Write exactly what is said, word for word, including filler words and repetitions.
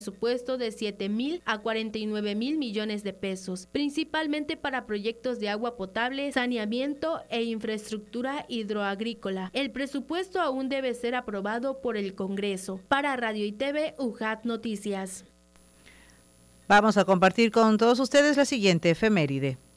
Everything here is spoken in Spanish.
presupuesto de siete mil a cuarenta y nueve mil millones de pesos, principalmente para proyectos de agua potable, saneamiento e infraestructura hidroagrícola. El presupuesto aún debe ser aprobado por el Congreso. Para Radio y T V, U J A T Noticias. Vamos a compartir con todos ustedes la siguiente efeméride.